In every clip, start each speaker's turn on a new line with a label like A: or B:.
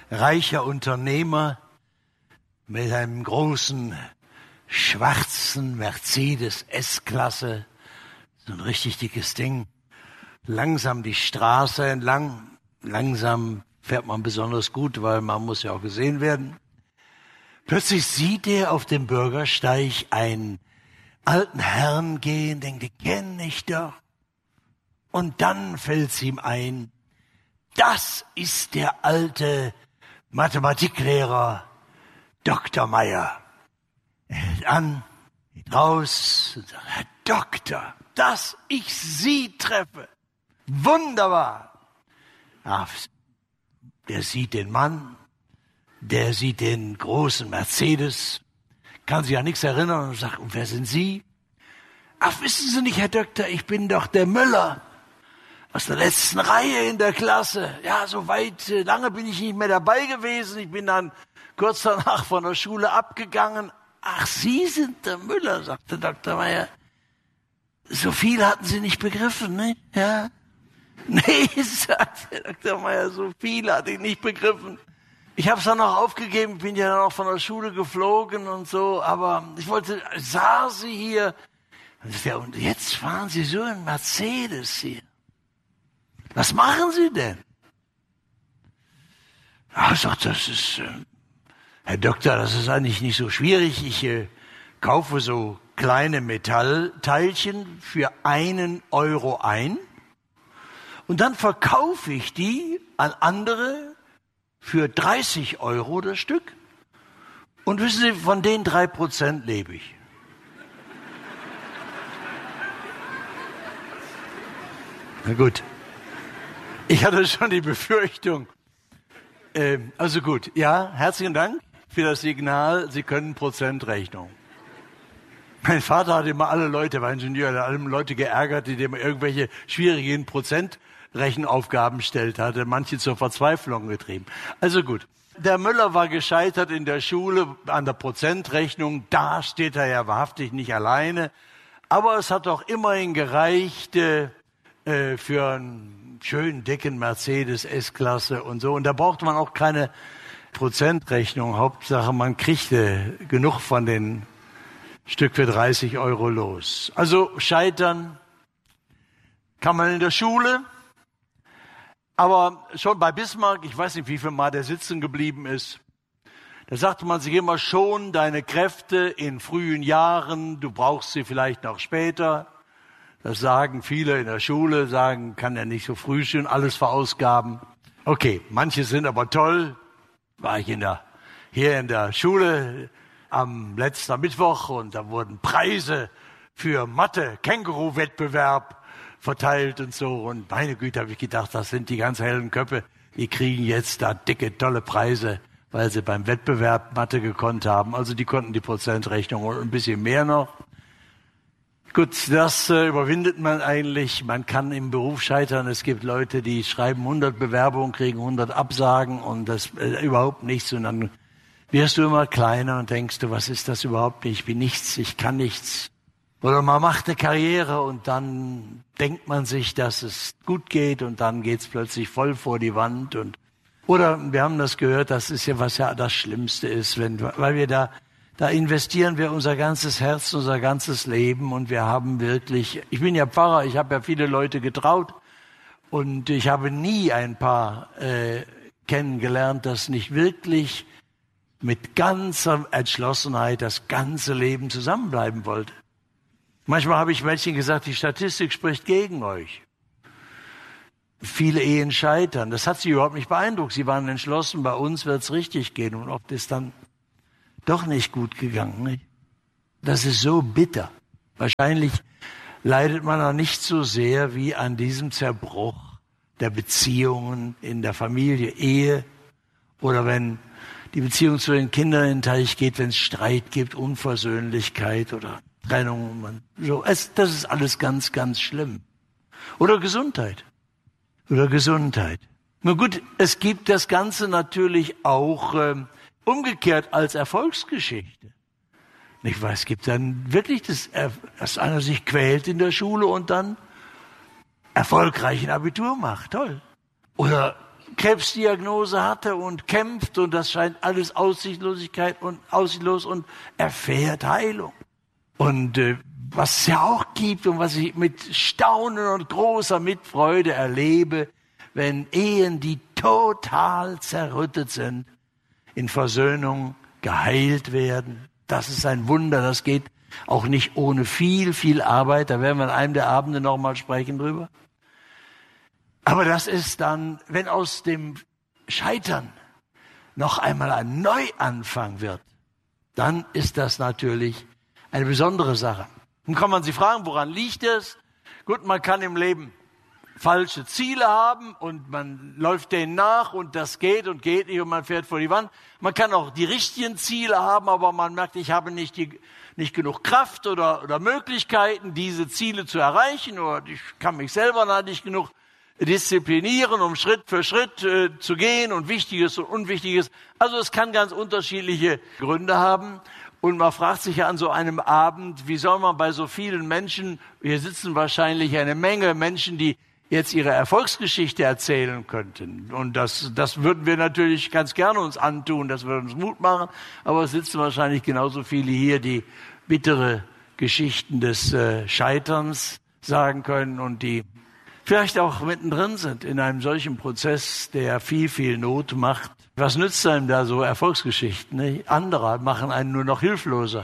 A: reicher Unternehmer mit einem großen schwarzen Mercedes S-Klasse, so ein richtig dickes Ding, langsam die Straße entlang. Langsam fährt man besonders gut, weil man muss ja auch gesehen werden. Plötzlich sieht er auf dem Bürgersteig einen alten Herrn gehen, denkt, den kenne ich doch. Und dann fällt es ihm ein, das ist der alte Mathematiklehrer Dr. Meier. Er hält an, geht raus und sagt, Herr Doktor, dass ich Sie treffe. Wunderbar. Ja, der sieht den Mann, der sieht den großen Mercedes, kann sich an nichts erinnern und sagt, und wer sind Sie? Ach, wissen Sie nicht, Herr Doktor, ich bin doch der Müller aus der letzten Reihe in der Klasse. Ja, so weit, lange bin ich nicht mehr dabei gewesen. Ich bin dann kurz danach von der Schule abgegangen. Ach, Sie sind der Müller, sagte Dr. Meier. So viel hatten Sie nicht begriffen, ne? Ja. Nee, sagte Dr. Meier, so viel hatte ich nicht begriffen. Ich habe es dann noch aufgegeben, bin ja dann auch von der Schule geflogen und so, aber ich sah Sie hier. Und jetzt fahren Sie so in Mercedes hier. Was machen Sie denn? Ja, ich sag, das ist, Herr Doktor, das ist eigentlich nicht so schwierig. Ich kaufe so kleine Metallteilchen für 1 Euro ein und dann verkaufe ich die an andere für 30 Euro das Stück. Und wissen Sie, von den 3% lebe ich. Na gut. Ich hatte schon die Befürchtung. Also gut, ja, herzlichen Dank für das Signal. Sie können Prozentrechnung. Mein Vater hat immer alle Leute, war Ingenieur, hat alle Leute geärgert, die dem irgendwelche schwierigen Prozentrechenaufgaben stellt hatte, manche zur Verzweiflung getrieben. Also gut. Der Müller war gescheitert in der Schule an der Prozentrechnung. Da steht er ja wahrhaftig nicht alleine. Aber es hat doch immerhin gereicht für einen schönen, dicken Mercedes S-Klasse und so. Und da brauchte man auch keine Prozentrechnung. Hauptsache, man kriegte genug von den Stück für 30 Euro los. Also scheitern kann man in der Schule. Aber schon bei Bismarck, ich weiß nicht, wie viel Mal der sitzen geblieben ist, da sagte man sich immer, schon deine Kräfte in frühen Jahren, du brauchst sie vielleicht noch später. Das sagen viele in der Schule, sagen, kann ja nicht so früh schon alles verausgaben. Okay, manche sind aber toll. War ich hier in der Schule am letzten Mittwoch und da wurden Preise für Mathe-Känguru-Wettbewerb verteilt und so. Und meine Güte, habe ich gedacht, das sind die ganz hellen Köpfe. Die kriegen jetzt da dicke, tolle Preise, weil sie beim Wettbewerb Mathe gekonnt haben. Also die konnten die Prozentrechnung und ein bisschen mehr noch. Gut, das überwindet man eigentlich. Man kann im Beruf scheitern. Es gibt Leute, die schreiben 100 Bewerbungen, kriegen 100 Absagen und das überhaupt nichts. Und dann wirst du immer kleiner und denkst du, was ist das überhaupt nicht? Ich bin nichts, ich kann nichts. Oder man macht eine Karriere und dann denkt man sich, dass es gut geht und dann geht's plötzlich voll vor die Wand. Oder wir haben das gehört, das ist ja, was ja das Schlimmste ist, weil wir da investieren wir unser ganzes Herz, unser ganzes Leben und wir haben wirklich, ich bin ja Pfarrer, ich habe ja viele Leute getraut und ich habe nie ein Paar kennengelernt, das nicht wirklich mit ganzer Entschlossenheit das ganze Leben zusammenbleiben wollte. Manchmal habe ich Mädchen gesagt, die Statistik spricht gegen euch. Viele Ehen scheitern. Das hat sie überhaupt nicht beeindruckt. Sie waren entschlossen, bei uns wird's richtig gehen. Und oft ist dann doch nicht gut gegangen. Nicht? Das ist so bitter. Wahrscheinlich leidet man auch nicht so sehr wie an diesem Zerbruch der Beziehungen in der Familie, Ehe oder wenn die Beziehung zu den Kindern in den Teich geht, wenn es Streit gibt, Unversöhnlichkeit oder Trennung. Das ist alles ganz, ganz schlimm. Oder Gesundheit. Na gut, es gibt das Ganze natürlich auch umgekehrt als Erfolgsgeschichte. Nicht wahr? Es gibt dann wirklich, dass einer sich quält in der Schule und dann erfolgreich ein Abitur macht. Toll. Oder Krebsdiagnose hatte und kämpft und das scheint alles aussichtslos und erfährt Heilung. Und was es ja auch gibt und was ich mit Staunen und großer Mitfreude erlebe, wenn Ehen, die total zerrüttet sind, in Versöhnung geheilt werden. Das ist ein Wunder, das geht auch nicht ohne viel, viel Arbeit. Da werden wir an einem der Abende nochmal sprechen drüber. Aber das ist dann, wenn aus dem Scheitern noch einmal ein Neuanfang wird, dann ist das natürlich eine besondere Sache. Nun kann man sich fragen, woran liegt es? Gut, man kann im Leben falsche Ziele haben und man läuft denen nach und das geht und geht nicht und man fährt vor die Wand. Man kann auch die richtigen Ziele haben, aber man merkt, ich habe nicht genug Kraft oder Möglichkeiten, diese Ziele zu erreichen, oder ich kann mich selber nicht genug disziplinieren, um Schritt für Schritt zu gehen und Wichtiges und Unwichtiges. Also es kann ganz unterschiedliche Gründe haben. Und man fragt sich ja an so einem Abend, wie soll man bei so vielen Menschen, hier sitzen wahrscheinlich eine Menge Menschen, die jetzt ihre Erfolgsgeschichte erzählen könnten. Und das würden wir natürlich ganz gerne uns antun, das würde uns Mut machen. Aber es sitzen wahrscheinlich genauso viele hier, die bittere Geschichten des Scheiterns sagen können und die vielleicht auch mittendrin sind in einem solchen Prozess, der viel, viel Not macht. Was nützt einem da so Erfolgsgeschichten? Nicht? Andere machen einen nur noch hilfloser.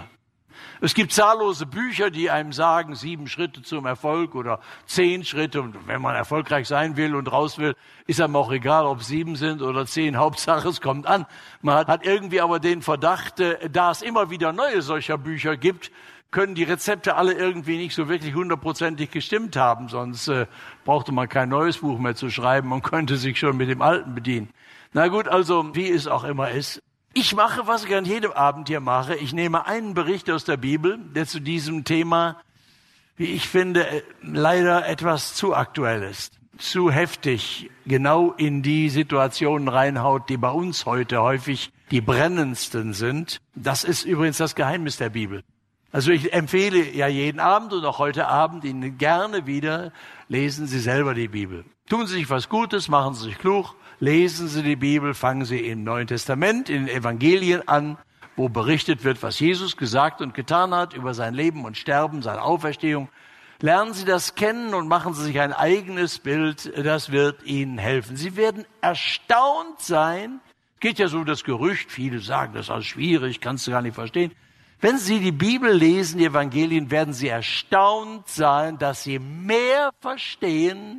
A: Es gibt zahllose Bücher, die einem sagen, 7 Schritte zum Erfolg oder 10 Schritte. Und wenn man erfolgreich sein will und raus will, ist einem auch egal, ob 7 sind oder 10. Hauptsache, es kommt an. Man hat irgendwie aber den Verdacht, da es immer wieder neue solcher Bücher gibt, können die Rezepte alle irgendwie nicht so wirklich 100%ig gestimmt haben. Sonst brauchte man kein neues Buch mehr zu schreiben und könnte sich schon mit dem alten bedienen. Na gut, also wie es auch immer ist. Ich mache, was ich an jedem Abend hier mache. Ich nehme einen Bericht aus der Bibel, der zu diesem Thema, wie ich finde, leider etwas zu aktuell ist, zu heftig, genau in die Situationen reinhaut, die bei uns heute häufig die brennendsten sind. Das ist übrigens das Geheimnis der Bibel. Also ich empfehle ja jeden Abend und auch heute Abend Ihnen gerne wieder, lesen Sie selber die Bibel. Tun Sie sich was Gutes, machen Sie sich klug, lesen Sie die Bibel, fangen Sie im Neuen Testament, in den Evangelien an, wo berichtet wird, was Jesus gesagt und getan hat über sein Leben und Sterben, seine Auferstehung. Lernen Sie das kennen und machen Sie sich ein eigenes Bild, das wird Ihnen helfen. Sie werden erstaunt sein, es geht ja so das Gerücht, viele sagen, das ist alles schwierig, kannst du gar nicht verstehen. Wenn Sie die Bibel lesen, die Evangelien, werden Sie erstaunt sein, dass Sie mehr verstehen,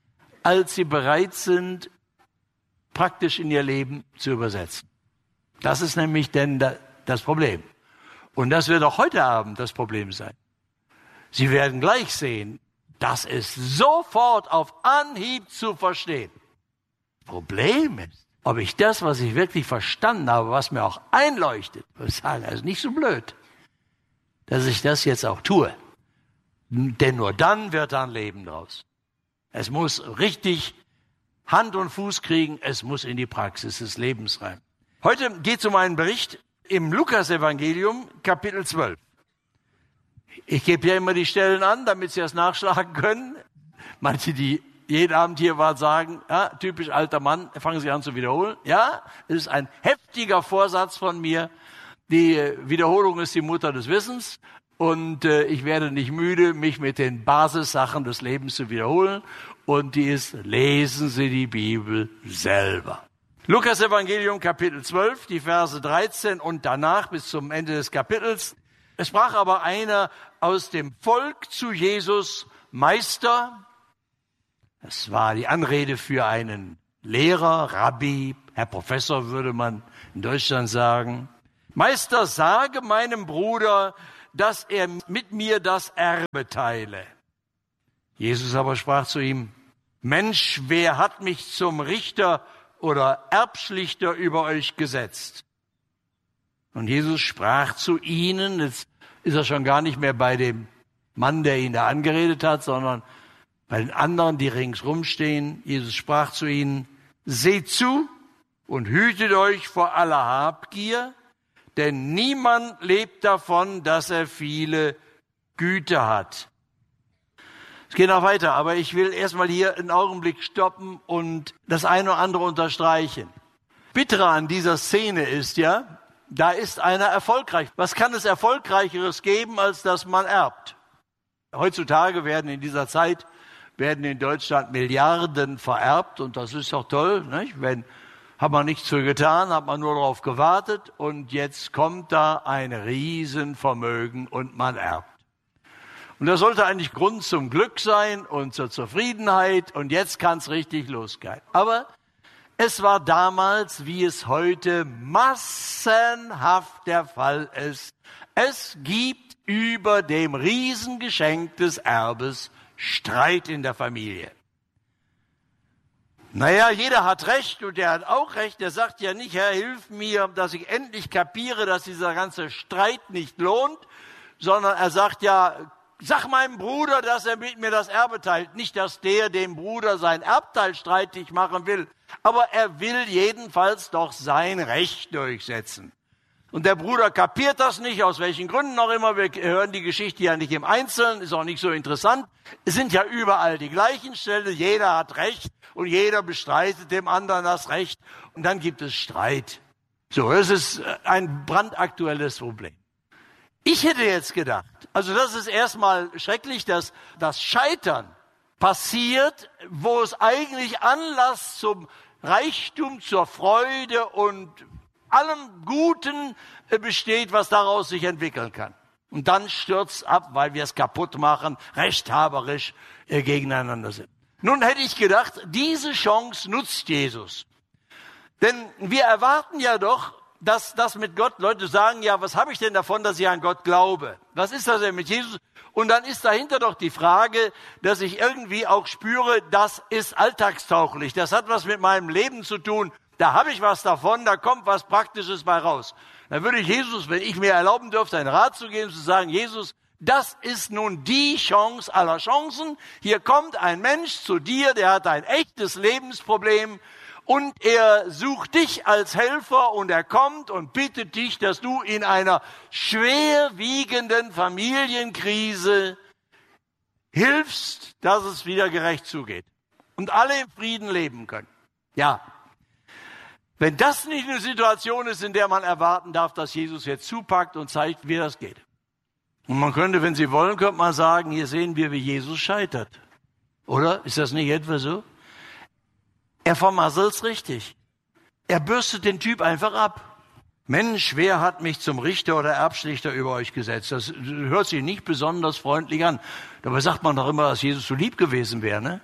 A: als Sie bereit sind, praktisch in Ihr Leben zu übersetzen. Das ist nämlich denn das Problem. Und das wird auch heute Abend das Problem sein. Sie werden gleich sehen, das ist sofort auf Anhieb zu verstehen. Problem ist, ob ich das, was ich wirklich verstanden habe, was mir auch einleuchtet, ich sage, also nicht so blöd, dass ich das jetzt auch tue. Denn nur dann wird da ein Leben draus. Es muss richtig Hand und Fuß kriegen, es muss in die Praxis des Lebens rein. Heute geht es um einen Bericht im Lukas-Evangelium, Kapitel 12. Ich gebe ja immer die Stellen an, damit Sie das nachschlagen können. Manche, die jeden Abend hier waren, sagen, ja, typisch alter Mann, fangen Sie an zu wiederholen. Ja, es ist ein heftiger Vorsatz von mir. Die Wiederholung ist die Mutter des Wissens. Und ich werde nicht müde, mich mit den Basissachen des Lebens zu wiederholen. Und die ist, lesen Sie die Bibel selber. Lukas Evangelium Kapitel 12, die Verse 13 und danach bis zum Ende des Kapitels. Es sprach aber einer aus dem Volk zu Jesus, Meister. Es war die Anrede für einen Lehrer, Rabbi, Herr Professor würde man in Deutschland sagen. Meister, sage meinem Bruder, dass er mit mir das Erbe teile. Jesus aber sprach zu ihm, Mensch, wer hat mich zum Richter oder Erbschlichter über euch gesetzt? Und Jesus sprach zu ihnen, jetzt ist er schon gar nicht mehr bei dem Mann, der ihn da angeredet hat, sondern bei den anderen, die ringsrum stehen. Jesus sprach zu ihnen, seht zu und hütet euch vor aller Habgier, denn niemand lebt davon, dass er viele Güter hat. Es geht noch weiter, aber ich will erstmal hier einen Augenblick stoppen und das eine oder andere unterstreichen. Bittere an dieser Szene ist ja, da ist einer erfolgreich. Was kann es Erfolgreicheres geben, als dass man erbt? Heutzutage werden in dieser Zeit in Deutschland Milliarden vererbt und das ist doch toll, nicht? Hat man nichts für getan, hat man nur darauf gewartet und jetzt kommt da ein Riesenvermögen und man erbt. Und das sollte eigentlich Grund zum Glück sein und zur Zufriedenheit und jetzt kann es richtig losgehen. Aber es war damals, wie es heute massenhaft der Fall ist. Es gibt über dem Riesengeschenk des Erbes Streit in der Familie. Naja, jeder hat Recht und der hat auch Recht. Der sagt ja nicht, Herr, hilf mir, dass ich endlich kapiere, dass dieser ganze Streit nicht lohnt, sondern er sagt ja, sag meinem Bruder, dass er mit mir das Erbe teilt. Nicht, dass der dem Bruder sein Erbteil streitig machen will, aber er will jedenfalls doch sein Recht durchsetzen. Und der Bruder kapiert das nicht, aus welchen Gründen auch immer. Wir hören die Geschichte ja nicht im Einzelnen, ist auch nicht so interessant. Es sind ja überall die gleichen Stellen, jeder hat Recht und jeder bestreitet dem anderen das Recht. Und dann gibt es Streit. So, es ist ein brandaktuelles Problem. Ich hätte jetzt gedacht, also das ist erstmal schrecklich, dass das Scheitern passiert, wo es eigentlich Anlass zum Reichtum, zur Freude und allem Guten besteht, was daraus sich entwickeln kann. Und dann stürzt ab, weil wir es kaputt machen, rechthaberisch gegeneinander sind. Nun hätte ich gedacht, diese Chance nutzt Jesus. Denn wir erwarten ja doch, dass das mit Gott, Leute sagen, ja, was habe ich denn davon, dass ich an Gott glaube? Was ist das denn mit Jesus? Und dann ist dahinter doch die Frage, dass ich irgendwie auch spüre, das ist alltagstauglich. Das hat was mit meinem Leben zu tun. Da habe ich was davon, da kommt was Praktisches bei raus. Dann würde ich Jesus, wenn ich mir erlauben dürfte, einen Rat zu geben, zu sagen, Jesus, das ist nun die Chance aller Chancen. Hier kommt ein Mensch zu dir, der hat ein echtes Lebensproblem und er sucht dich als Helfer und er kommt und bittet dich, dass du in einer schwerwiegenden Familienkrise hilfst, dass es wieder gerecht zugeht und alle im Frieden leben können. Ja. Wenn das nicht eine Situation ist, in der man erwarten darf, dass Jesus jetzt zupackt und zeigt, wie das geht. Und man könnte, wenn Sie wollen, könnte man sagen, hier sehen wir, wie Jesus scheitert. Oder? Ist das nicht etwa so? Er vermasselt's richtig. Er bürstet den Typ einfach ab. Mensch, wer hat mich zum Richter oder Erbschlichter über euch gesetzt? Das hört sich nicht besonders freundlich an. Dabei sagt man doch immer, dass Jesus so lieb gewesen wäre, ne?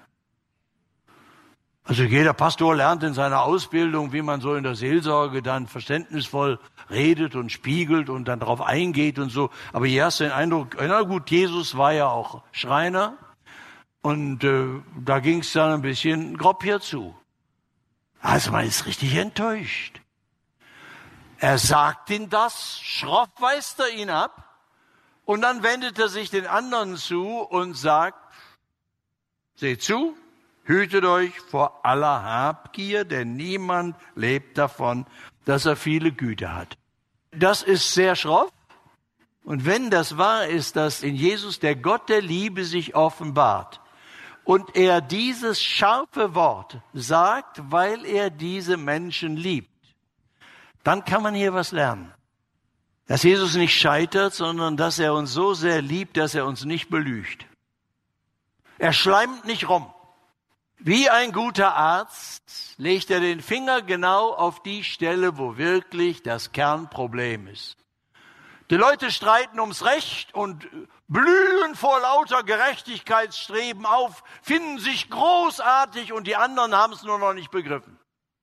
A: Also jeder Pastor lernt in seiner Ausbildung, wie man so in der Seelsorge dann verständnisvoll redet und spiegelt und dann darauf eingeht und so. Aber hier hast du den Eindruck, na gut, Jesus war ja auch Schreiner und da ging es dann ein bisschen grob herzu. Also man ist richtig enttäuscht. Er sagt ihm das, schroff weist er ihn ab und dann wendet er sich den anderen zu und sagt, seht zu, hütet euch vor aller Habgier, denn niemand lebt davon, dass er viele Güter hat. Das ist sehr schroff. Und wenn das wahr ist, dass in Jesus der Gott der Liebe sich offenbart und er dieses scharfe Wort sagt, weil er diese Menschen liebt, dann kann man hier was lernen. Dass Jesus nicht scheitert, sondern dass er uns so sehr liebt, dass er uns nicht belügt. Er schleimt nicht rum. Wie ein guter Arzt legt er den Finger genau auf die Stelle, wo wirklich das Kernproblem ist. Die Leute streiten ums Recht und blühen vor lauter Gerechtigkeitsstreben auf, finden sich großartig und die anderen haben es nur noch nicht begriffen.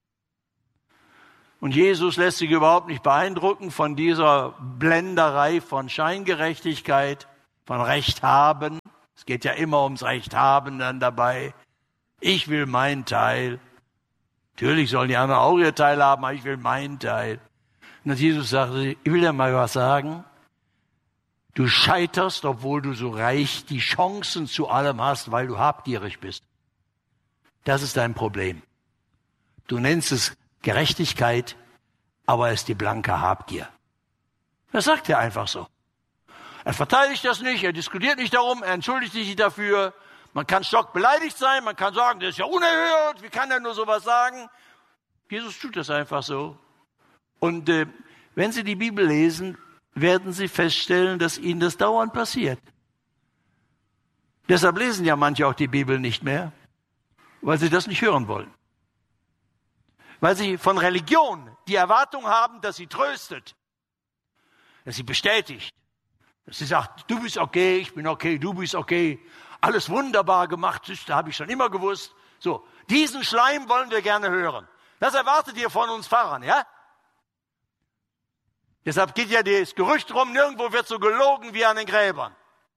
A: Und Jesus lässt sich überhaupt nicht beeindrucken von dieser Blenderei von Scheingerechtigkeit, von Recht haben. Es geht ja immer ums Recht haben dann dabei. Ich will meinen Teil. Natürlich sollen die anderen auch ihr Teil haben, aber ich will meinen Teil. Und als Jesus sagte, ich will dir mal was sagen. Du scheiterst, obwohl du so reich die Chancen zu allem hast, weil du habgierig bist. Das ist dein Problem. Du nennst es Gerechtigkeit, aber es ist die blanke Habgier. Das sagt er einfach so. Er verteidigt das nicht, er diskutiert nicht darum, er entschuldigt sich nicht dafür. Man kann stockbeleidigt sein, man kann sagen, das ist ja unerhört, wie kann er nur sowas sagen? Jesus tut das einfach so. Und wenn Sie die Bibel lesen, werden Sie feststellen, dass Ihnen das dauernd passiert. Deshalb lesen ja manche auch die Bibel nicht mehr, weil sie das nicht hören wollen. Weil sie von Religion die Erwartung haben, dass sie tröstet, dass sie bestätigt, dass sie sagt, du bist okay, ich bin okay, du bist okay, alles wunderbar gemacht, das habe ich schon immer gewusst. So, diesen Schleim wollen wir gerne hören. Das erwartet ihr von uns Pfarrern, ja? Deshalb geht ja das Gerücht rum, nirgendwo wird so gelogen wie an den Gräbern.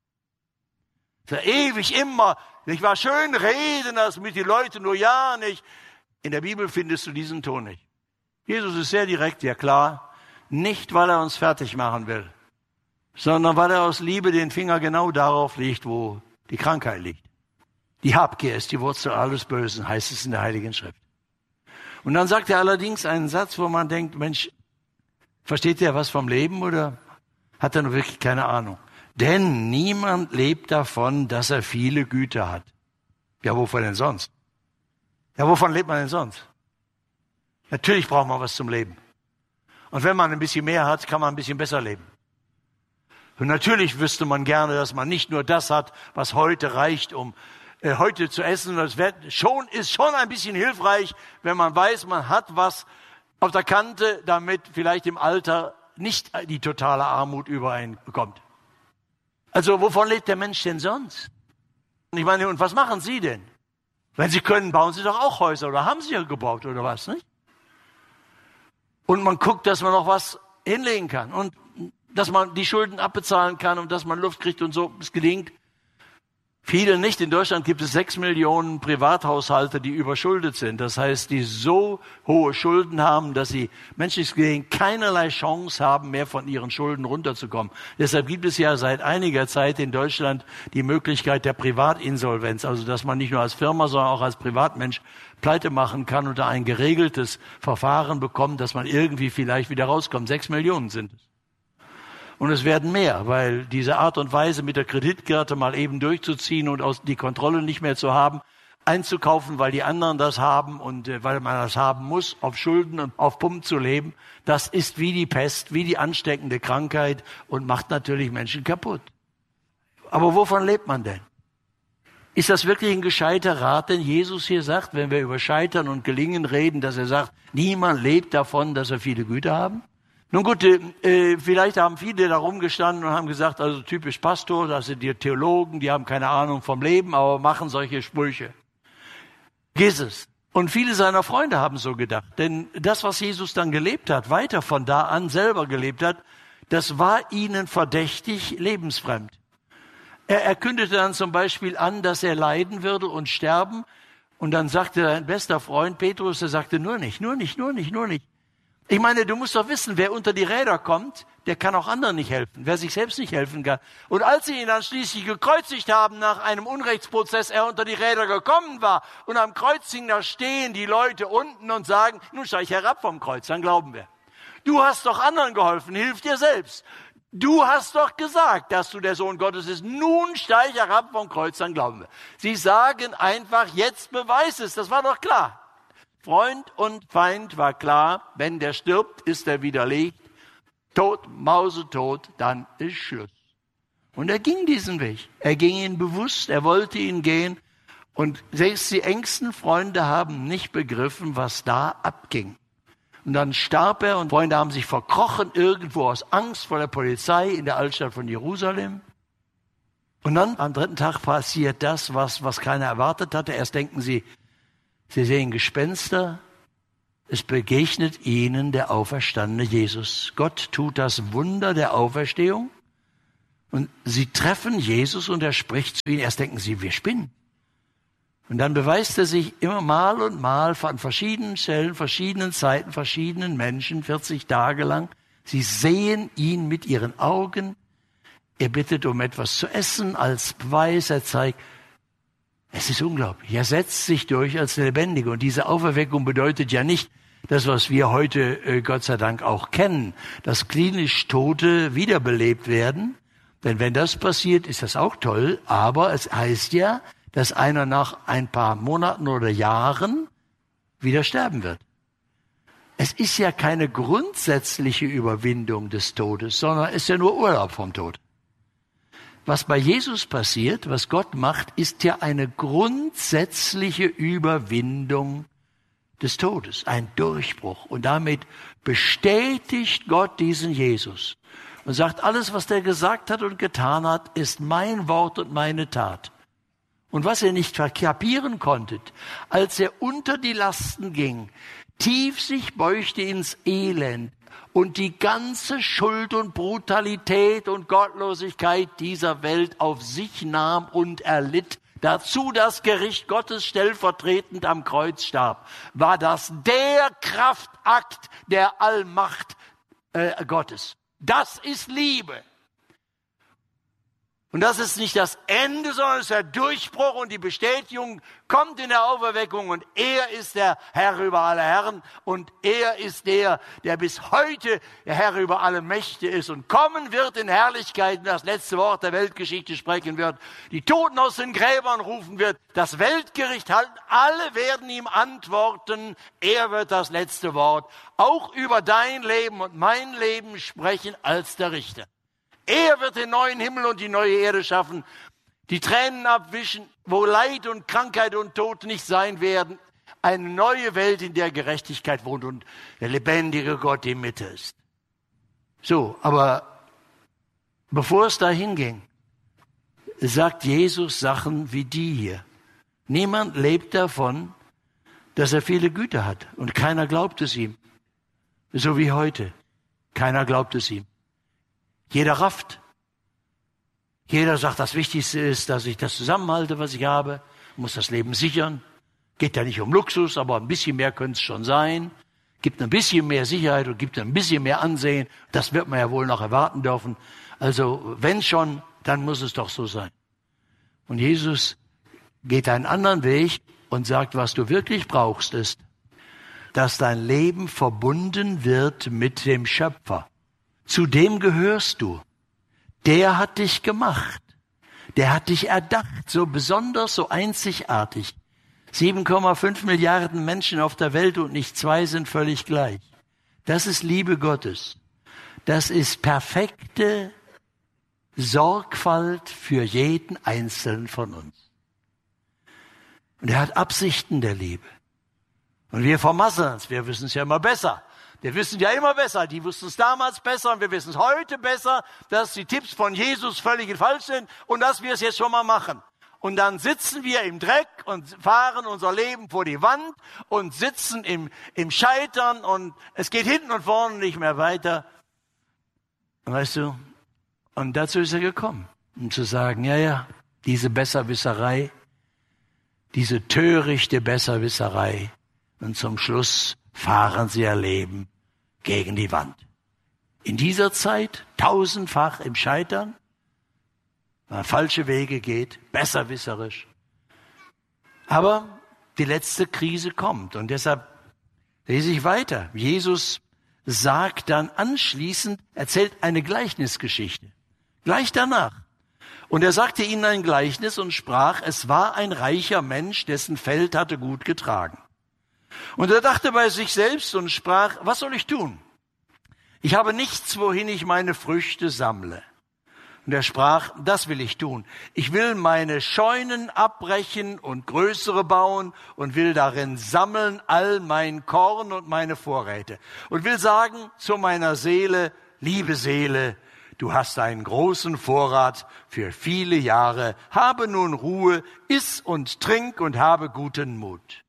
A: So ewig immer, nicht wahr, schön reden das mit den Leuten, nur ja nicht. In der Bibel findest du diesen Ton nicht. Jesus ist sehr direkt, ja klar, nicht weil er uns fertig machen will, sondern weil er aus Liebe den Finger genau darauf legt, wo die Krankheit liegt. Die Habgier ist die Wurzel alles Bösen, heißt es in der Heiligen Schrift. Und dann sagt er allerdings einen Satz, wo man denkt, Mensch, versteht der was vom Leben oder hat er nur wirklich keine Ahnung? Denn niemand lebt davon, dass er viele Güter hat. Ja, wovon denn sonst? Ja, wovon lebt man denn sonst? Natürlich braucht man was zum Leben. Und wenn man ein bisschen mehr hat, kann man ein bisschen besser leben. Und natürlich wüsste man gerne, dass man nicht nur das hat, was heute reicht, um heute zu essen. Das ist schon ein bisschen hilfreich, wenn man weiß, man hat was auf der Kante, damit vielleicht im Alter nicht die totale Armut übereinkommt. Also wovon lebt der Mensch denn sonst? Und ich meine, und was machen Sie denn? Wenn Sie können, bauen Sie doch auch Häuser oder haben Sie ja gebaut oder was, nicht? Und man guckt, dass man noch was hinlegen kann und dass man die Schulden abbezahlen kann und dass man Luft kriegt und so, es gelingt. Viele nicht. In Deutschland gibt es 6 Millionen Privathaushalte, die überschuldet sind. Das heißt, die so hohe Schulden haben, dass sie menschlich gesehen keinerlei Chance haben, mehr von ihren Schulden runterzukommen. Deshalb gibt es ja seit einiger Zeit in Deutschland die Möglichkeit der Privatinsolvenz. Also, dass man nicht nur als Firma, sondern auch als Privatmensch pleite machen kann und da ein geregeltes Verfahren bekommt, dass man irgendwie vielleicht wieder rauskommt. 6 Millionen sind es. Und es werden mehr, weil diese Art und Weise mit der Kreditkarte mal eben durchzuziehen und die Kontrolle nicht mehr zu haben, einzukaufen, weil die anderen das haben und weil man das haben muss, auf Schulden und auf Pump zu leben, das ist wie die Pest, wie die ansteckende Krankheit und macht natürlich Menschen kaputt. Aber wovon lebt man denn? Ist das wirklich ein gescheiter Rat, den Jesus hier sagt, wenn wir über Scheitern und Gelingen reden, dass er sagt, niemand lebt davon, dass wir viele Güter haben? Nun gut, vielleicht haben viele da rumgestanden und haben gesagt, also typisch Pastor, das sind die Theologen, die haben keine Ahnung vom Leben, aber machen solche Sprüche. Giss es. Und viele seiner Freunde haben so gedacht. Denn das, was Jesus dann gelebt hat, weiter von da an selber gelebt hat, das war ihnen verdächtig lebensfremd. Er kündigte dann zum Beispiel an, dass er leiden würde und sterben. Und dann sagte sein bester Freund Petrus, er sagte, nur nicht. Ich meine, du musst doch wissen, wer unter die Räder kommt, der kann auch anderen nicht helfen, wer sich selbst nicht helfen kann. Und als sie ihn dann schließlich gekreuzigt haben, nach einem Unrechtsprozess, er unter die Räder gekommen war und am Kreuz hing, da stehen die Leute unten und sagen, nun steig herab vom Kreuz, dann glauben wir. Du hast doch anderen geholfen, hilf dir selbst. Du hast doch gesagt, dass du der Sohn Gottes bist. Nun steig herab vom Kreuz, dann glauben wir. Sie sagen einfach, jetzt beweis es, das war doch klar. Freund und Feind war klar, wenn der stirbt, ist er widerlegt. Tot, mausetot, dann ist Schluss. Und er ging diesen Weg. Er ging ihn bewusst, er wollte ihn gehen. Und selbst die engsten Freunde haben nicht begriffen, was da abging. Und dann starb er und Freunde haben sich verkrochen irgendwo aus Angst vor der Polizei in der Altstadt von Jerusalem. Und dann am 3. Tag passiert das, was keiner erwartet hatte. Erst denken sie sehen Gespenster. Es begegnet ihnen der auferstandene Jesus. Gott tut das Wunder der Auferstehung. Und sie treffen Jesus und er spricht zu ihnen. Erst denken sie, wir spinnen. Und dann beweist er sich immer mal und mal an verschiedenen Stellen, verschiedenen Zeiten, verschiedenen Menschen, 40 Tage lang. Sie sehen ihn mit ihren Augen. Er bittet um etwas zu essen als Beweis. Er zeigt, es ist unglaublich. Er setzt sich durch als Lebendige. Und diese Auferweckung bedeutet ja nicht das, was wir heute Gott sei Dank auch kennen, dass klinisch Tote wiederbelebt werden. Denn wenn das passiert, ist das auch toll. Aber es heißt ja, dass einer nach ein paar Monaten oder Jahren wieder sterben wird. Es ist ja keine grundsätzliche Überwindung des Todes, sondern es ist ja nur Urlaub vom Tod. Was bei Jesus passiert, was Gott macht, ist ja eine grundsätzliche Überwindung des Todes, ein Durchbruch. Und damit bestätigt Gott diesen Jesus und sagt, alles, was der gesagt hat und getan hat, ist mein Wort und meine Tat. Und was ihr nicht kapieren konntet, als er unter die Lasten ging, tief sich beugte ins Elend und die ganze Schuld und Brutalität und Gottlosigkeit dieser Welt auf sich nahm und erlitt, dazu das Gericht Gottes stellvertretend am Kreuz starb, war das der Kraftakt der Allmacht Gottes. Das ist Liebe. Und das ist nicht das Ende, sondern es ist der Durchbruch und die Bestätigung kommt in der Auferweckung und er ist der Herr über alle Herren und er ist der, der bis heute der Herr über alle Mächte ist und kommen wird in Herrlichkeit und das letzte Wort der Weltgeschichte sprechen wird, die Toten aus den Gräbern rufen wird, das Weltgericht halten, alle werden ihm antworten, er wird das letzte Wort auch über dein Leben und mein Leben sprechen als der Richter. Er wird den neuen Himmel und die neue Erde schaffen, die Tränen abwischen, wo Leid und Krankheit und Tod nicht sein werden. Eine neue Welt, in der Gerechtigkeit wohnt und der lebendige Gott in Mitte ist. So, aber bevor es dahin ging, sagt Jesus Sachen wie die hier. Niemand lebt davon, dass er viele Güter hat und keiner glaubt es ihm. So wie heute. Keiner glaubt es ihm. Jeder rafft. Jeder sagt, das Wichtigste ist, dass ich das zusammenhalte, was ich habe. Muss das Leben sichern. Geht ja nicht um Luxus, aber ein bisschen mehr könnte es schon sein. Gibt ein bisschen mehr Sicherheit und gibt ein bisschen mehr Ansehen. Das wird man ja wohl noch erwarten dürfen. Also wenn schon, dann muss es doch so sein. Und Jesus geht einen anderen Weg und sagt, was du wirklich brauchst, ist, dass dein Leben verbunden wird mit dem Schöpfer. Zu dem gehörst du. Der hat dich gemacht. Der hat dich erdacht, so besonders, so einzigartig. 7,5 Milliarden Menschen auf der Welt und nicht 2 sind völlig gleich. Das ist Liebe Gottes. Das ist perfekte Sorgfalt für jeden Einzelnen von uns. Und er hat Absichten der Liebe. Und wir vermasseln es, wir wissen es ja immer besser. Wir wissen ja immer besser, die wussten es damals besser und wir wissen es heute besser, dass die Tipps von Jesus völlig falsch sind und dass wir es jetzt schon mal machen. Und dann sitzen wir im Dreck und fahren unser Leben vor die Wand und sitzen im Scheitern und es geht hinten und vorne nicht mehr weiter. Weißt du, und dazu ist er gekommen, um zu sagen, ja, diese Besserwisserei, diese törichte Besserwisserei und zum Schluss fahren sie ihr Leben gegen die Wand. In dieser Zeit 1000-fach im Scheitern, wenn man falsche Wege geht, besserwisserisch. Aber die letzte Krise kommt und deshalb lese ich weiter. Jesus sagt dann anschließend, erzählt eine Gleichnisgeschichte. Gleich danach. Und er sagte ihnen ein Gleichnis und sprach, es war ein reicher Mensch, dessen Feld hatte gut getragen. Und er dachte bei sich selbst und sprach, was soll ich tun? Ich habe nichts, wohin ich meine Früchte sammle. Und er sprach, das will ich tun. Ich will meine Scheunen abbrechen und größere bauen und will darin sammeln all mein Korn und meine Vorräte. Und will sagen zu meiner Seele, liebe Seele, du hast einen großen Vorrat für viele Jahre. Habe nun Ruhe, iss und trink und habe guten Mut.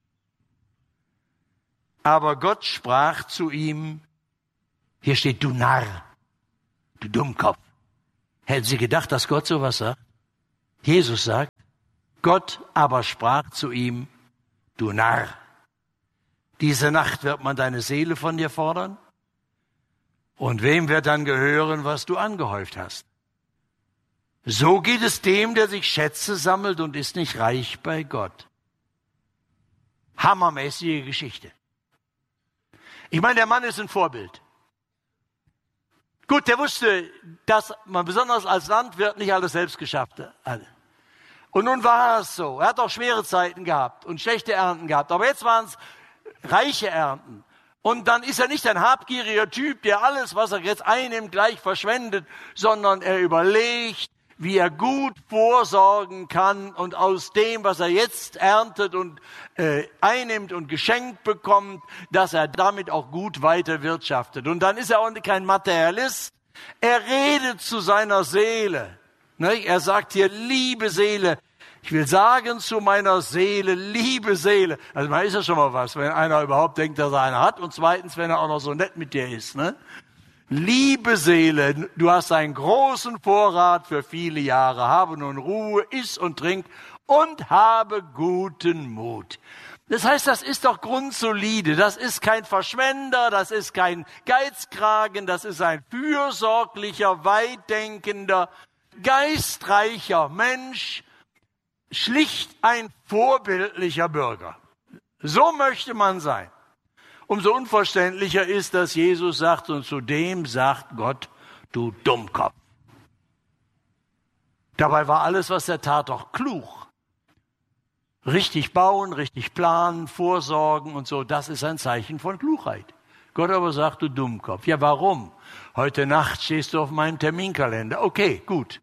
A: Aber Gott sprach zu ihm, hier steht, du Narr, du Dummkopf. Hätten Sie gedacht, dass Gott sowas sagt? Jesus sagt, Gott aber sprach zu ihm, du Narr, diese Nacht wird man deine Seele von dir fordern? Und wem wird dann gehören, was du angehäuft hast? So geht es dem, der sich Schätze sammelt und ist nicht reich bei Gott. Hammermäßige Geschichte. Ich meine, der Mann ist ein Vorbild. Gut, der wusste, dass man besonders als Landwirt nicht alles selbst geschafft hat. Und nun war es so. Er hat auch schwere Zeiten gehabt und schlechte Ernten gehabt. Aber jetzt waren es reiche Ernten. Und dann ist er nicht ein habgieriger Typ, der alles, was er jetzt einnimmt, gleich verschwendet, sondern er überlegt, wie er gut vorsorgen kann und aus dem, was er jetzt erntet und einnimmt und geschenkt bekommt, dass er damit auch gut weiter wirtschaftet. Und dann ist er auch kein Materialist. Er redet zu seiner Seele. Er sagt hier, liebe Seele, ich will sagen zu meiner Seele, liebe Seele. Also man ist ja schon mal was, wenn einer überhaupt denkt, dass er eine hat. Und zweitens, wenn er auch noch so nett mit dir ist. Ne? Liebe Seele, du hast einen großen Vorrat für viele Jahre. Habe nun Ruhe, iss und trink und habe guten Mut. Das heißt, das ist doch grundsolide. Das ist kein Verschwender, das ist kein Geizkragen, das ist ein fürsorglicher, weitdenkender, geistreicher Mensch, schlicht ein vorbildlicher Bürger. So möchte man sein. Umso unverständlicher ist, dass Jesus sagt, und zu dem sagt Gott, du Dummkopf. Dabei war alles, was er tat, doch klug. Richtig bauen, richtig planen, vorsorgen und so, das ist ein Zeichen von Klugheit. Gott aber sagt, du Dummkopf. Ja, warum? Heute Nacht stehst du auf meinem Terminkalender. Okay, gut.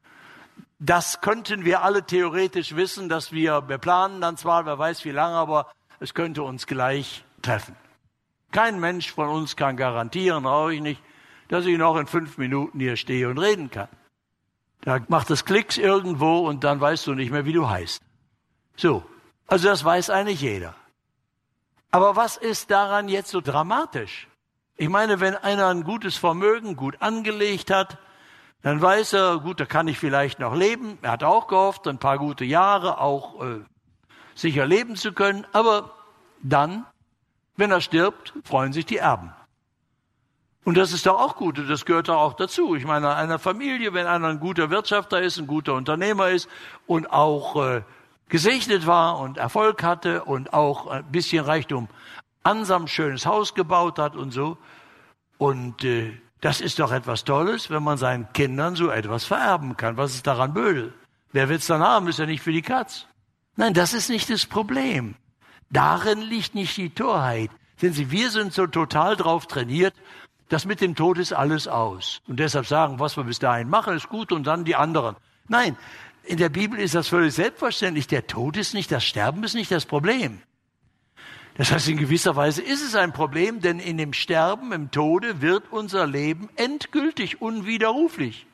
A: Das könnten wir alle theoretisch wissen, dass wir planen dann zwar, wer weiß wie lange, aber es könnte uns gleich treffen. Kein Mensch von uns kann garantieren, brauche ich nicht, dass ich noch in 5 Minuten hier stehe und reden kann. Da macht es Klicks irgendwo und dann weißt du nicht mehr, wie du heißt. So, also das weiß eigentlich jeder. Aber was ist daran jetzt so dramatisch? Ich meine, wenn einer ein gutes Vermögen gut angelegt hat, dann weiß er, gut, da kann ich vielleicht noch leben. Er hat auch gehofft, ein paar gute Jahre auch sicher leben zu können. Aber dann, wenn er stirbt, freuen sich die Erben. Und das ist doch auch gut, und das gehört doch auch dazu. Ich meine, einer Familie, wenn einer ein guter Wirtschafter ist, ein guter Unternehmer ist und auch gesegnet war und Erfolg hatte und auch ein bisschen Reichtum ansam schönes Haus gebaut hat und so. Und das ist doch etwas Tolles, wenn man seinen Kindern so etwas vererben kann. Was ist daran böse? Wer will's dann haben? Ist ja nicht für die Katz. Nein, das ist nicht das Problem. Darin liegt nicht die Torheit. Sehen Sie, wir sind so total drauf trainiert, dass mit dem Tod ist alles aus. Und deshalb sagen, was wir bis dahin machen, ist gut und dann die anderen. Nein, in der Bibel ist das völlig selbstverständlich. Der Tod ist nicht, das Sterben ist nicht das Problem. Das heißt, in gewisser Weise ist es ein Problem, denn in dem Sterben, im Tode wird unser Leben endgültig unwiderruflich.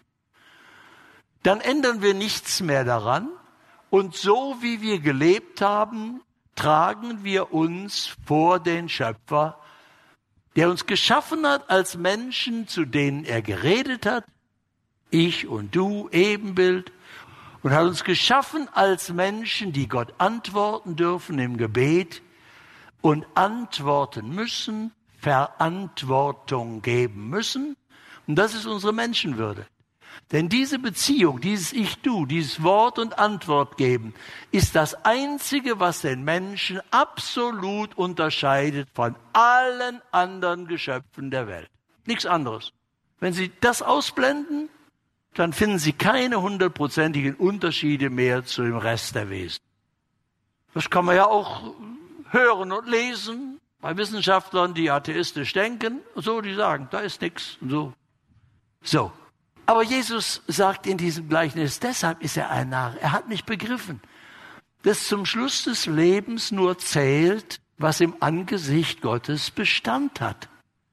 A: Dann ändern wir nichts mehr daran und so wie wir gelebt haben, tragen wir uns vor den Schöpfer, der uns geschaffen hat als Menschen, zu denen er geredet hat, ich und du, Ebenbild, und hat uns geschaffen als Menschen, die Gott antworten dürfen im Gebet und antworten müssen, Verantwortung geben müssen. Und das ist unsere Menschenwürde. Denn diese Beziehung, dieses Ich-Du, dieses Wort und Antwort geben, ist das Einzige, was den Menschen absolut unterscheidet von allen anderen Geschöpfen der Welt. Nichts anderes. Wenn Sie das ausblenden, dann finden Sie keine 100%igen Unterschiede mehr zu dem Rest der Wesen. Das kann man ja auch hören und lesen bei Wissenschaftlern, die atheistisch denken, und so, die sagen, da ist nichts und so. So. Aber Jesus sagt in diesem Gleichnis, deshalb ist er ein Narr. Er hat nicht begriffen, dass zum Schluss des Lebens nur zählt, was im Angesicht Gottes Bestand hat.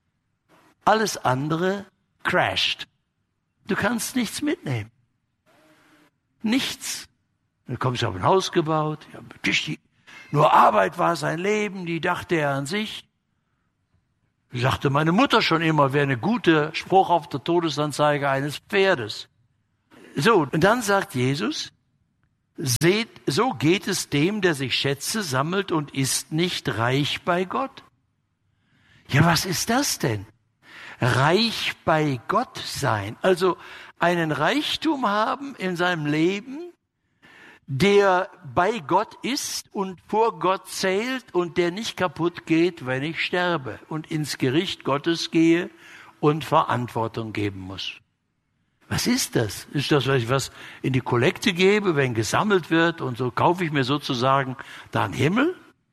A: Alles andere crasht. Du kannst nichts mitnehmen. Nichts. Du kommst auf ein Haus gebaut, ja, nur Arbeit war sein Leben, die dachte er an sich. Sagte meine Mutter schon immer, wäre ein guter Spruch auf der Todesanzeige eines Pferdes. So, und dann sagt Jesus, seht, so geht es dem, der sich Schätze sammelt und ist nicht reich bei Gott. Ja, was ist das denn? Reich bei Gott sein. Also einen Reichtum haben in seinem Leben, der bei Gott ist und vor Gott zählt und der nicht kaputt geht, wenn ich sterbe und ins Gericht Gottes gehe und Verantwortung geben muss. Was ist das? Ist das, weil ich was in die Kollekte gebe, wenn gesammelt wird und so kaufe ich mir sozusagen da einen Himmel?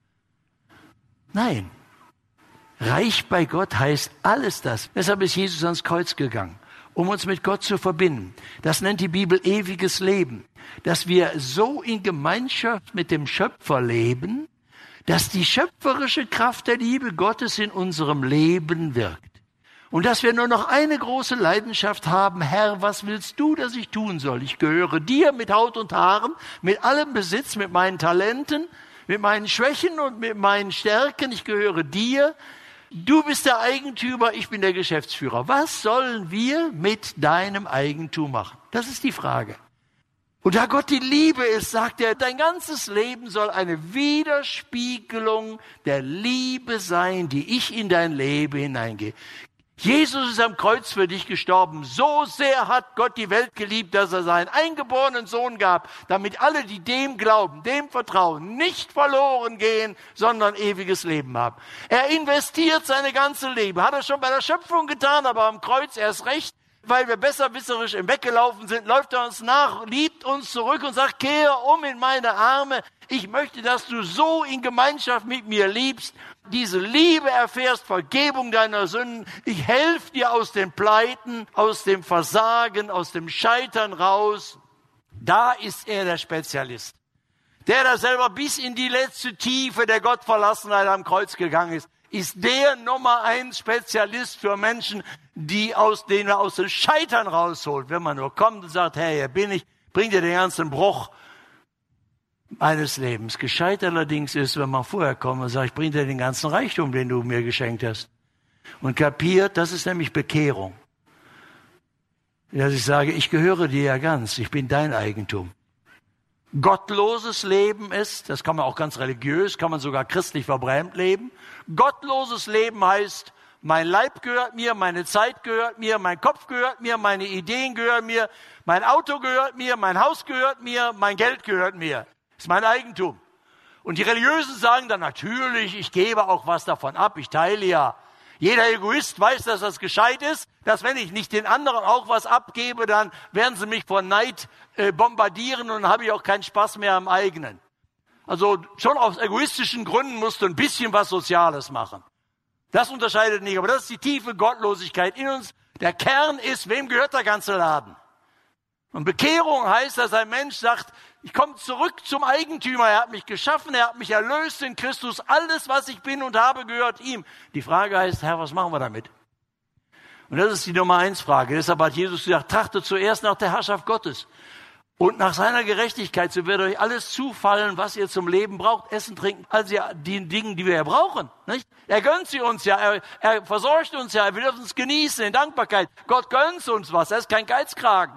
A: Nein. Reich bei Gott heißt alles das. Deshalb ist Jesus ans Kreuz gegangen, um uns mit Gott zu verbinden. Das nennt die Bibel ewiges Leben. Dass wir so in Gemeinschaft mit dem Schöpfer leben, dass die schöpferische Kraft der Liebe Gottes in unserem Leben wirkt. Und dass wir nur noch eine große Leidenschaft haben: Herr, was willst du, dass ich tun soll? Ich gehöre dir mit Haut und Haaren, mit allem Besitz, mit meinen Talenten, mit meinen Schwächen und mit meinen Stärken. Ich gehöre dir. Du bist der Eigentümer, ich bin der Geschäftsführer. Was sollen wir mit deinem Eigentum machen? Das ist die Frage. Und da Gott die Liebe ist, sagt er, dein ganzes Leben soll eine Widerspiegelung der Liebe sein, die ich in dein Leben hineingehe. Jesus ist am Kreuz für dich gestorben. So sehr hat Gott die Welt geliebt, dass er seinen eingeborenen Sohn gab, damit alle, die dem glauben, dem vertrauen, nicht verloren gehen, sondern ewiges Leben haben. Er investiert seine ganze Leben. Hat er schon bei der Schöpfung getan, aber am Kreuz erst recht, weil wir besserwisserisch im Weggelaufen sind, läuft er uns nach, liebt uns zurück und sagt, kehre um in meine Arme. Ich möchte, dass du so in Gemeinschaft mit mir liebst, diese Liebe erfährst, Vergebung deiner Sünden. Ich helfe dir aus den Pleiten, aus dem Versagen, aus dem Scheitern raus. Da ist er der Spezialist. Der da selber bis in die letzte Tiefe der Gottverlassenheit am Kreuz gegangen ist der Nummer 1 Spezialist für Menschen, den er aus dem Scheitern rausholt. Wenn man nur kommt und sagt, hey, hier bin ich, bring dir den ganzen Bruch eines Lebens. Gescheit allerdings ist, wenn man vorher kommt und sagt, ich bring dir den ganzen Reichtum, den du mir geschenkt hast. Und kapiert, das ist nämlich Bekehrung. Dass ich sage, ich gehöre dir ja ganz, ich bin dein Eigentum. Gottloses Leben ist, das kann man auch ganz religiös, kann man sogar christlich verbrämt leben. Gottloses Leben heißt, mein Leib gehört mir, meine Zeit gehört mir, mein Kopf gehört mir, meine Ideen gehören mir, mein Auto gehört mir, mein Haus gehört mir, mein Geld gehört mir. Das ist mein Eigentum. Und die Religiösen sagen dann natürlich, ich gebe auch was davon ab, ich teile ja. Jeder Egoist weiß, dass das gescheit ist, dass wenn ich nicht den anderen auch was abgebe, dann werden sie mich vor Neid bombardieren und dann habe ich auch keinen Spaß mehr am eigenen. Also schon aus egoistischen Gründen musst du ein bisschen was Soziales machen. Das unterscheidet nicht, aber das ist die tiefe Gottlosigkeit in uns. Der Kern ist, wem gehört der ganze Laden? Und Bekehrung heißt, dass ein Mensch sagt, ich komme zurück zum Eigentümer. Er hat mich geschaffen, er hat mich erlöst in Christus. Alles, was ich bin und habe, gehört ihm. Die Frage heißt, Herr, was machen wir damit? Und das ist die Nummer 1 Frage. Deshalb hat Jesus gesagt, trachtet zuerst nach der Herrschaft Gottes und nach seiner Gerechtigkeit. So wird euch alles zufallen, was ihr zum Leben braucht. Essen, trinken, also die Dinge, die wir ja brauchen. Nicht? Er gönnt sie uns ja, er versorgt uns ja, wir dürfen es genießen in Dankbarkeit. Gott gönnt uns was, er ist kein Geizkragen.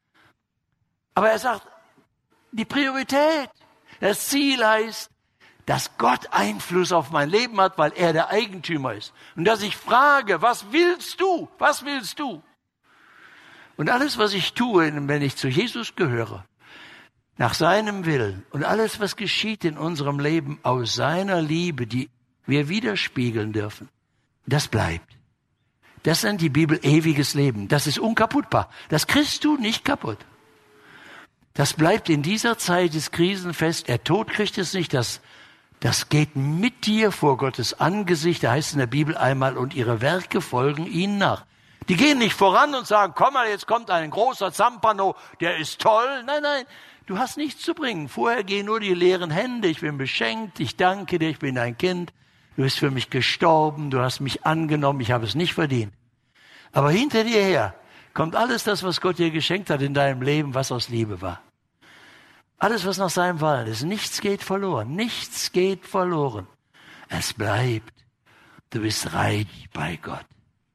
A: Aber er sagt, die Priorität, das Ziel heißt, dass Gott Einfluss auf mein Leben hat, weil er der Eigentümer ist. Und dass ich frage, was willst du? Was willst du? Und alles, was ich tue, wenn ich zu Jesus gehöre, nach seinem Willen und alles, was geschieht in unserem Leben aus seiner Liebe, die wir widerspiegeln dürfen, das bleibt. Das nennt die Bibel ewiges Leben. Das ist unkaputtbar. Das kriegst du nicht kaputt. Das bleibt in dieser Zeit des Krisenfest. Der Tod kriegt es nicht. Das geht mit dir vor Gottes Angesicht. Da heißt es in der Bibel einmal, und ihre Werke folgen ihnen nach. Die gehen nicht voran und sagen, komm mal, jetzt kommt ein großer Zampano, der ist toll. Nein, nein, du hast nichts zu bringen. Vorher gehen nur die leeren Hände. Ich bin beschenkt, ich danke dir, ich bin dein Kind. Du bist für mich gestorben, du hast mich angenommen, ich habe es nicht verdient. Aber hinter dir her kommt alles das, was Gott dir geschenkt hat in deinem Leben, was aus Liebe war. Alles, was nach seinem Willen ist. Nichts geht verloren. Nichts geht verloren. Es bleibt. Du bist reich bei Gott.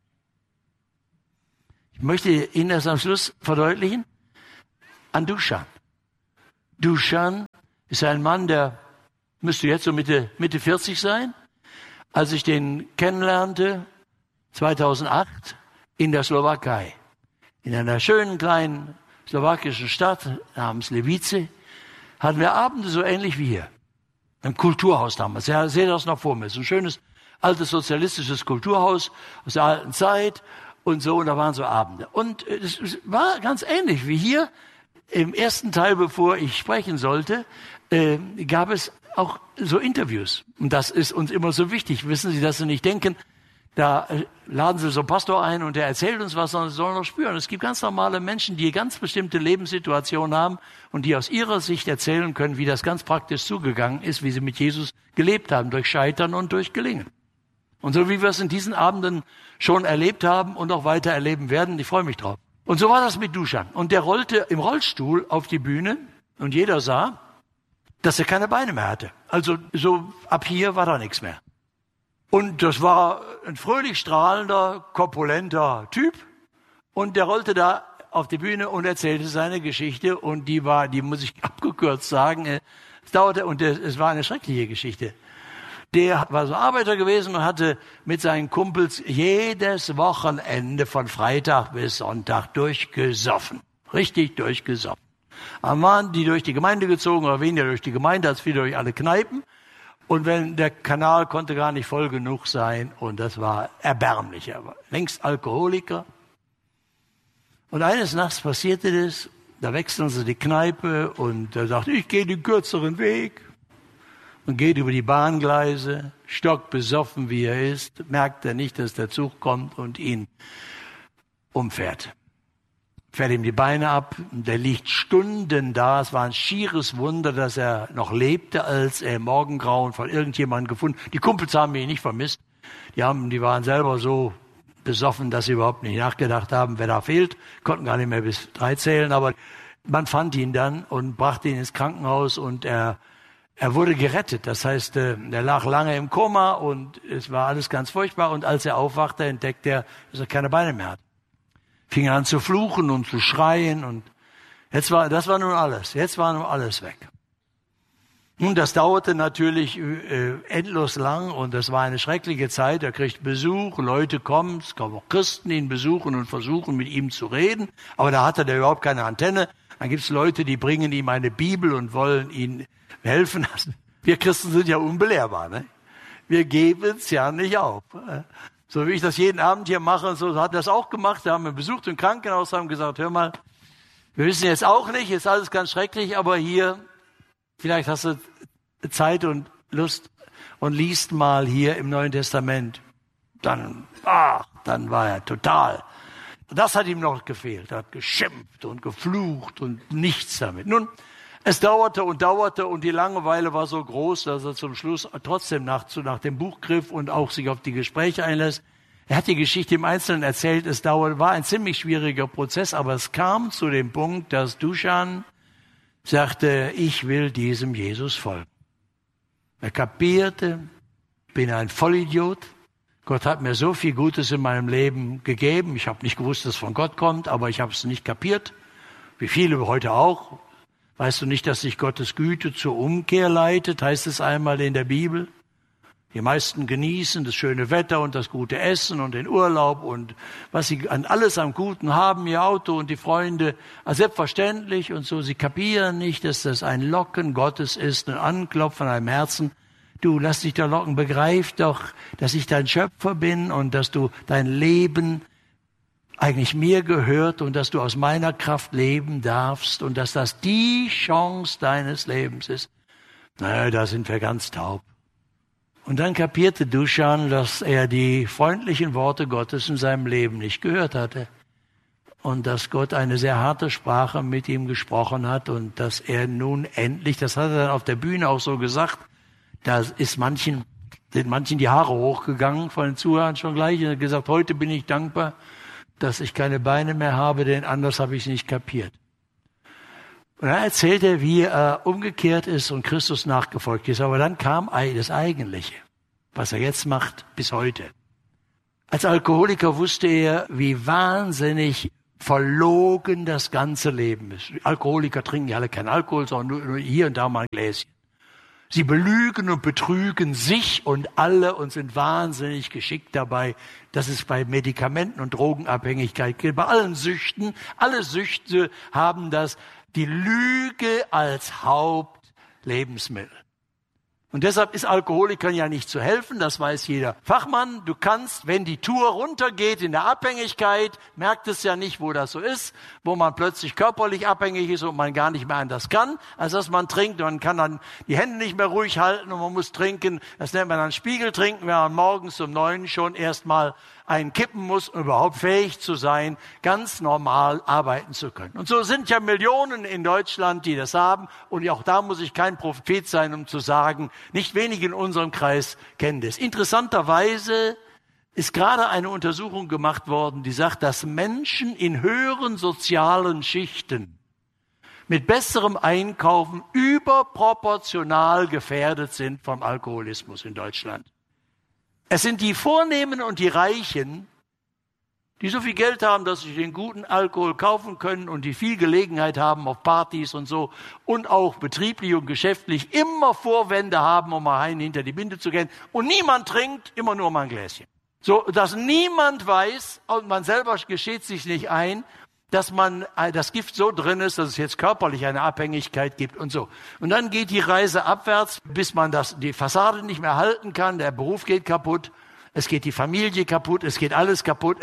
A: Ich möchte Ihnen das am Schluss verdeutlichen. An Dusan. Dusan ist ein Mann, der müsste jetzt so Mitte 40 sein. Als ich den kennenlernte, 2008, in der Slowakei. In einer schönen kleinen slowakischen Stadt namens Levice hatten wir Abende so ähnlich wie hier. Ein Kulturhaus damals. Ja, seht das noch vor mir. So ein schönes, altes, sozialistisches Kulturhaus aus der alten Zeit. und so. Und da waren so Abende. Und es war ganz ähnlich wie hier. Im ersten Teil, bevor ich sprechen sollte, gab es auch so Interviews. Und das ist uns immer so wichtig. Wissen Sie, dass Sie nicht denken, da laden Sie so einen Pastor ein und der erzählt uns was, sondern Sie sollen noch spüren. Es gibt ganz normale Menschen, die ganz bestimmte Lebenssituationen haben und die aus ihrer Sicht erzählen können, wie das ganz praktisch zugegangen ist, wie sie mit Jesus gelebt haben, durch Scheitern und durch Gelingen. Und so wie wir es in diesen Abenden schon erlebt haben und auch weiter erleben werden, ich freue mich drauf. Und so war das mit Dusan. Und der rollte im Rollstuhl auf die Bühne und jeder sah, dass er keine Beine mehr hatte. Also so ab hier war da nichts mehr. Und das war ein fröhlich strahlender, korpulenter Typ. Und der rollte da auf die Bühne und erzählte seine Geschichte. Und die muss ich abgekürzt sagen, es dauerte, und es war eine schreckliche Geschichte. Der war so Arbeiter gewesen und hatte mit seinen Kumpels jedes Wochenende von Freitag bis Sonntag durchgesoffen. Richtig durchgesoffen. Dann waren die durch die Gemeinde gezogen, oder weniger durch die Gemeinde als viel durch alle Kneipen. Und wenn der Kanal konnte gar nicht voll genug sein, und das war erbärmlich. Er war längst Alkoholiker. Und eines Nachts passierte das, da wechseln sie die Kneipe und er sagt, ich gehe den kürzeren Weg. Und geht über die Bahngleise, stockbesoffen wie er ist, merkt er nicht, dass der Zug kommt und ihn umfährt. Fährt ihm die Beine ab, und der liegt Stunden da. Es war ein schieres Wunder, dass er noch lebte, als er im Morgengrauen von irgendjemandem gefunden. Die Kumpels haben ihn nicht vermisst. Die waren selber so besoffen, dass sie überhaupt nicht nachgedacht haben, wer da fehlt. Konnten gar nicht mehr bis 3 zählen, aber man fand ihn dann und brachte ihn ins Krankenhaus und er wurde gerettet. Das heißt, er lag lange im Koma und es war alles ganz furchtbar. Und als er aufwachte, entdeckte er, dass er keine Beine mehr hat. Fing an zu fluchen und zu schreien und das war nun alles. Jetzt war nun alles weg. Nun, das dauerte natürlich endlos lang und das war eine schreckliche Zeit. Er kriegt Besuch, Leute kommen, es kommen auch Christen ihn besuchen und versuchen mit ihm zu reden. Aber da hatte der überhaupt keine Antenne. Dann gibt's Leute, die bringen ihm eine Bibel und wollen ihn helfen. Wir Christen sind ja unbelehrbar, ne? Wir geben es ja nicht auf. So wie ich das jeden Abend hier mache, so hat er das auch gemacht. Wir haben ihn besucht im Krankenhaus, haben gesagt, hör mal, wir wissen jetzt auch nicht, ist alles ganz schrecklich, aber hier, vielleicht hast du Zeit und Lust und liest mal hier im Neuen Testament. Dann war er total. Das hat ihm noch gefehlt. Er hat geschimpft und geflucht und nichts damit. Nun, es dauerte und die Langeweile war so groß, dass er zum Schluss trotzdem nach dem Buch griff und auch sich auf die Gespräche einlässt. Er hat die Geschichte im Einzelnen erzählt. War ein ziemlich schwieriger Prozess, aber es kam zu dem Punkt, dass Dusan sagte, ich will diesem Jesus folgen. Er kapierte, bin ein Vollidiot. Gott hat mir so viel Gutes in meinem Leben gegeben. Ich habe nicht gewusst, dass es von Gott kommt, aber ich habe es nicht kapiert. Wie viele heute auch. Weißt du nicht, dass sich Gottes Güte zur Umkehr leitet, heißt es einmal in der Bibel? Die meisten genießen das schöne Wetter und das gute Essen und den Urlaub und was sie alles am Guten haben, ihr Auto und die Freunde, selbstverständlich und so. Sie kapieren nicht, dass das ein Locken Gottes ist, ein Anklopfen an einem Herzen. Du, lass dich da locken, begreif doch, dass ich dein Schöpfer bin und dass du dein Leben eigentlich mir gehört und dass du aus meiner Kraft leben darfst und dass das die Chance deines Lebens ist. Naja, da sind wir ganz taub. Und dann kapierte Dusan, dass er die freundlichen Worte Gottes in seinem Leben nicht gehört hatte und dass Gott eine sehr harte Sprache mit ihm gesprochen hat und dass er nun endlich, das hat er dann auf der Bühne auch so gesagt, da sind manchen die Haare hochgegangen von den Zuhörern schon gleich und er hat gesagt, heute bin ich dankbar, dass ich keine Beine mehr habe, denn anders habe ich es nicht kapiert. Und dann erzählt er, wie er umgekehrt ist und Christus nachgefolgt ist. Aber dann kam das Eigentliche, was er jetzt macht bis heute. Als Alkoholiker wusste er, wie wahnsinnig verlogen das ganze Leben ist. Alkoholiker trinken ja alle keinen Alkohol, sondern nur hier und da mal ein Gläschen. Sie belügen und betrügen sich und alle und sind wahnsinnig geschickt dabei. Das ist bei Medikamenten und Drogenabhängigkeit gilt. Bei allen Süchten, alle Süchte haben die Lüge als Hauptlebensmittel. Und deshalb ist Alkoholikern ja nicht zu helfen, das weiß jeder Fachmann. Du kannst, wenn die Tour runtergeht in der Abhängigkeit, merkt es ja nicht, wo das so ist, wo man plötzlich körperlich abhängig ist und man gar nicht mehr anders kann, als dass man trinkt. Man kann dann die Hände nicht mehr ruhig halten und man muss trinken. Das nennt man dann Spiegeltrinken, wenn man morgens um 9 schon erstmal einen kippen muss, um überhaupt fähig zu sein, ganz normal arbeiten zu können. Und so sind ja Millionen in Deutschland, die das haben. Und auch da muss ich kein Prophet sein, um zu sagen, nicht wenige in unserem Kreis kennen das. Interessanterweise ist gerade eine Untersuchung gemacht worden, die sagt, dass Menschen in höheren sozialen Schichten mit besserem Einkaufen überproportional gefährdet sind vom Alkoholismus in Deutschland. Es sind die Vornehmen und die Reichen, die so viel Geld haben, dass sie den guten Alkohol kaufen können und die viel Gelegenheit haben auf Partys und so und auch betrieblich und geschäftlich immer Vorwände haben, um mal einen hinter die Binde zu gehen. Und niemand trinkt, immer nur mal ein Gläschen. So, dass niemand weiß und man selber gesteht sich nicht ein, dass das Gift so drin ist, dass es jetzt körperlich eine Abhängigkeit gibt und so. Und dann geht die Reise abwärts, bis man die Fassade nicht mehr halten kann, der Beruf geht kaputt, es geht die Familie kaputt, es geht alles kaputt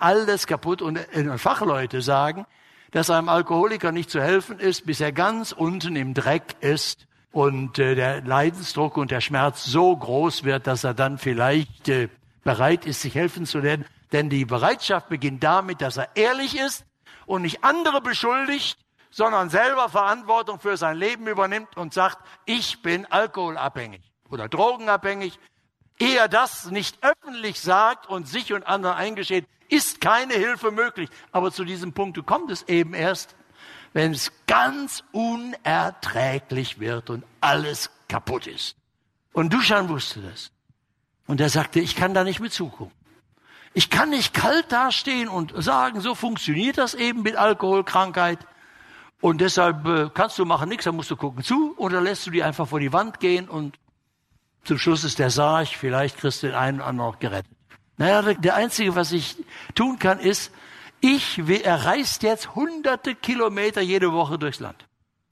A: und Fachleute sagen, dass einem Alkoholiker nicht zu helfen ist, bis er ganz unten im Dreck ist und der Leidensdruck und der Schmerz so groß wird, dass er dann vielleicht bereit ist, sich helfen zu lernen. Denn die Bereitschaft beginnt damit, dass er ehrlich ist und nicht andere beschuldigt, sondern selber Verantwortung für sein Leben übernimmt und sagt, ich bin alkoholabhängig oder drogenabhängig. Ehe er das nicht öffentlich sagt und sich und anderen eingesteht, ist keine Hilfe möglich. Aber zu diesem Punkt kommt es eben erst, wenn es ganz unerträglich wird und alles kaputt ist. Und Duschan wusste das. Und er sagte, ich kann da nicht mit zugucken. Ich kann nicht kalt dastehen und sagen, so funktioniert das eben mit Alkoholkrankheit. Und deshalb kannst du machen nichts, dann musst du gucken zu oder lässt du die einfach vor die Wand gehen und zum Schluss ist der Sarg, vielleicht kriegst du den einen oder anderen noch gerettet. Naja, der Einzige, was ich tun kann, ist, er reist jetzt hunderte Kilometer jede Woche durchs Land.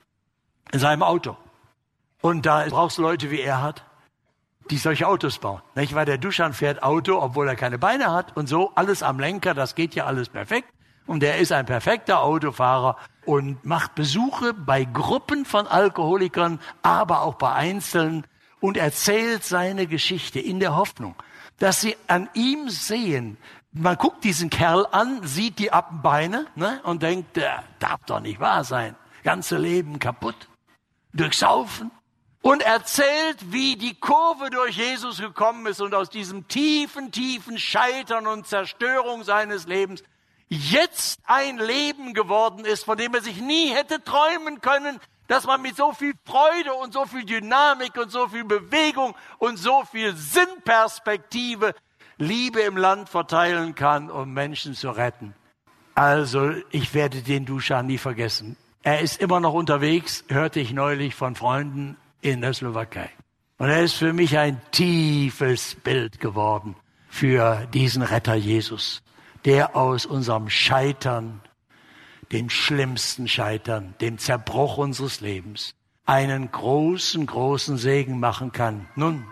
A: In seinem Auto. Und da brauchst du Leute, wie er hat, die solche Autos bauen. Nicht? Weil der Duschan fährt Auto, obwohl er keine Beine hat und so, alles am Lenker, das geht ja alles perfekt. Und er ist ein perfekter Autofahrer und macht Besuche bei Gruppen von Alkoholikern, aber auch bei Einzelnen und erzählt seine Geschichte in der Hoffnung, dass sie an ihm sehen. Man guckt diesen Kerl an, sieht die Appenbeine und denkt, der darf doch nicht wahr sein. Ganze Leben kaputt, durchsaufen. Und erzählt, wie die Kurve durch Jesus gekommen ist und aus diesem tiefen Scheitern und Zerstörung seines Lebens jetzt ein Leben geworden ist, von dem er sich nie hätte träumen können, dass man mit so viel Freude und so viel Dynamik und so viel Bewegung und so viel Sinnperspektive Liebe im Land verteilen kann, um Menschen zu retten. Also, ich werde den Duschan nie vergessen. Er ist immer noch unterwegs, hörte ich neulich von Freunden in der Slowakei. Und er ist für mich ein tiefes Bild geworden für diesen Retter Jesus, der aus unserem Scheitern, dem schlimmsten Scheitern, dem Zerbruch unseres Lebens, einen großen, großen Segen machen kann. Nun,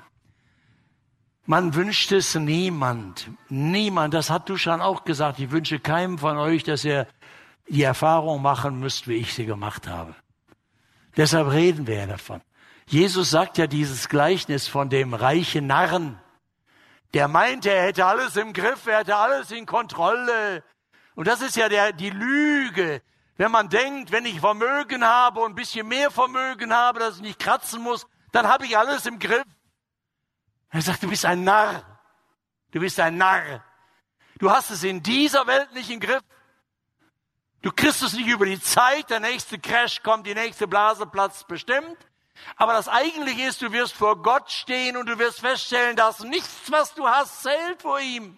A: man wünscht es niemand, das hat Duschan auch gesagt, ich wünsche keinem von euch, dass ihr die Erfahrung machen müsst, wie ich sie gemacht habe. Deshalb reden wir ja davon. Jesus sagt ja dieses Gleichnis von dem reichen Narren, der meinte, er hätte alles im Griff, er hätte alles in Kontrolle. Und das ist ja die Lüge. Wenn man denkt, wenn ich Vermögen habe und ein bisschen mehr Vermögen habe, dass ich nicht kratzen muss, dann habe ich alles im Griff. Er sagt, du bist ein Narr. Du bist ein Narr. Du hast es in dieser Welt nicht im Griff. Du kriegst es nicht über die Zeit, der nächste Crash kommt, die nächste Blase platzt bestimmt. Aber das Eigentliche ist, du wirst vor Gott stehen und du wirst feststellen, dass nichts, was du hast, zählt vor ihm.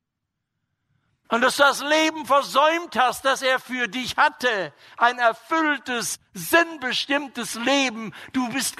A: Und dass du das Leben versäumt hast, das er für dich hatte. Ein erfülltes, sinnbestimmtes Leben. Du bist